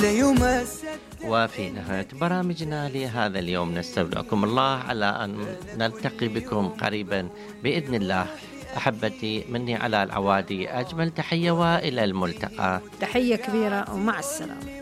وفي نهاية برامجنا لهذا اليوم نستودعكم الله على أن نلتقي بكم قريبا بإذن الله. أحبتي، مني علاء العوادي، أجمل تحية وإلى الملتقى. تحية كبيرة ومع السلامة.